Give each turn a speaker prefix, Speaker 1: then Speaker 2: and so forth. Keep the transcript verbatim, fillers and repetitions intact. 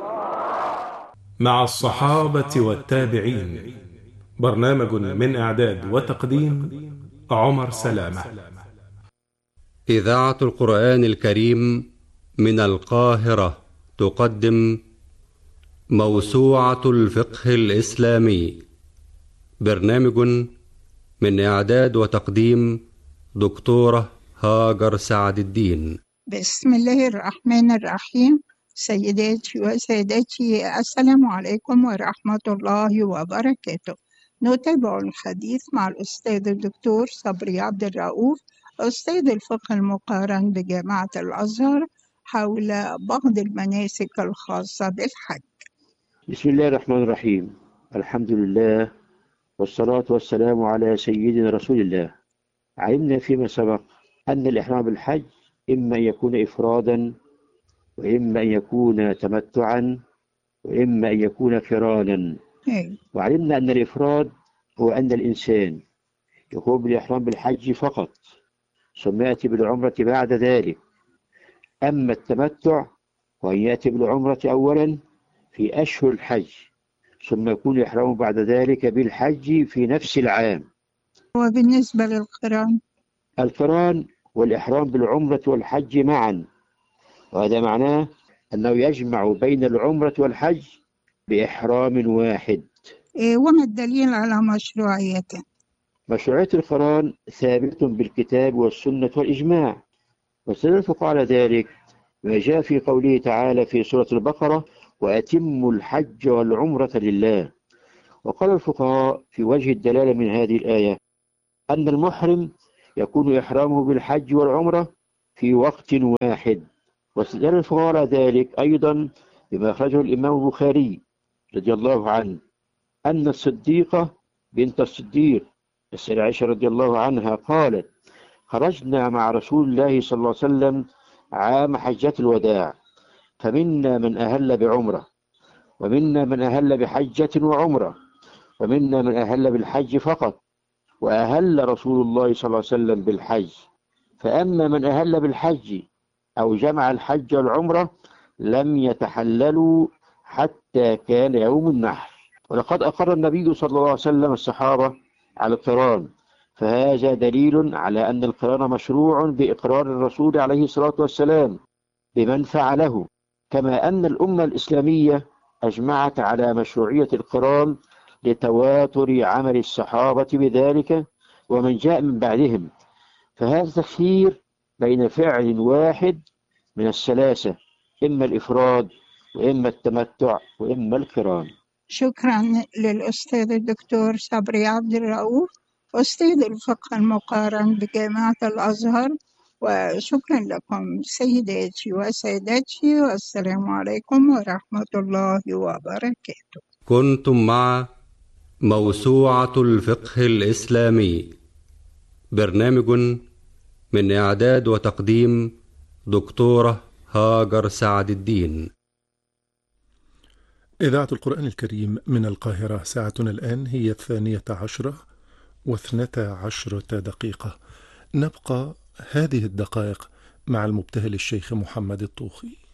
Speaker 1: مع الصحابة والتابعين، برنامج من إعداد وتقديم عمر سلامة.
Speaker 2: إذاعة القرآن الكريم من القاهرة تقدم موسوعة الفقه الإسلامي، برنامج من إعداد وتقديم دكتورة هاجر سعد الدين.
Speaker 3: بسم الله الرحمن الرحيم. سيداتي وسادتي، السلام عليكم ورحمة الله وبركاته. نتابع الحديث مع الأستاذ الدكتور صبري عبد الرؤوف، أستاذ الفقه المقارن بجامعة الأزهر، حول بعض المناسك الخاصة بالحج.
Speaker 4: بسم الله الرحمن الرحيم. الحمد لله والصلاة والسلام على سيدنا رسول الله. علمنا فيما سبق أن الإحرام بالحج إما أن يكون إفرادا، وإما أن يكون تمتعا، وإما أن يكون قرانا. وعلمنا أن الإفراد هو أن الإنسان يقوم بالإحرام بالحج فقط ثم يأتي بالعمرة بعد ذلك. أما التمتع وأن يأتي بالعمرة أولا في أشهر الحج ثم يكون إحرامه بعد ذلك بالحج في نفس العام.
Speaker 3: وبالنسبة للقران،
Speaker 4: القران والإحرام بالعمرة والحج معا، وهذا معناه أنه يجمع بين العمرة والحج بإحرام واحد.
Speaker 3: وما الدليل على مشروعيته؟
Speaker 4: مشروعية القران ثابت بالكتاب والسنة والإجماع، واستدل الفقهاء على ذلك ما جاء في قوله تعالى في سورة البقرة: وأتموا الحج والعمرة لله. وقال الفقهاء في وجه الدلالة من هذه الآية أن المحرم يكون إحرامه بالحج والعمرة في وقت واحد. واستدل الفقهاء على ذلك أيضا بما أخرجه الإمام البخاري رضي الله عنه أن الصديقة بنت الصديق السيدة عائشة رضي الله عنها قالت: خرجنا مع رسول الله صلى الله عليه وسلم عام حجة الوداع، فمنا من أهل بعمرة، ومنا من أهل بحجة وعمرة، ومنا من أهل بالحج فقط، وأهل رسول الله صلى الله عليه وسلم بالحج. فأما من أهل بالحج أو جمع الحج والعمرة لم يتحللوا حتى كان يوم النحر. ولقد أقر النبي صلى الله عليه وسلم الصحابة على القران، فهذا دليل على أن القران مشروع بإقرار الرسول عليه الصلاة والسلام بمن فعله، كما أن الأمة الإسلامية أجمعت على مشروعية القران لتواتر عمل الصحابة بذلك ومن جاء من بعدهم. فهذا تخيير بين فعل واحد من الثلاثة، إما الإفراد وإما التمتع وإما القران.
Speaker 3: شكرا للأستاذ الدكتور صبري عبد الرؤوف، أستاذ الفقه المقارن بجامعة الأزهر. وشكرا لكم سيداتي وسادتي، والسلام عليكم ورحمة الله وبركاته.
Speaker 2: كنتم مع موسوعة الفقه الإسلامي، برنامج من إعداد وتقديم دكتورة هاجر سعد الدين.
Speaker 1: إذاعة القرآن الكريم من القاهرة، ساعتنا الآن هي الثانية عشرة واثنتا عشرة دقيقة. نبقى هذه الدقائق مع المبتهل الشيخ محمد الطوخي.